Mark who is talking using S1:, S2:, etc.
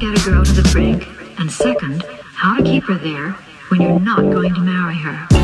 S1: get a girl to the brink, and second, how to keep her there when you're not going to marry her.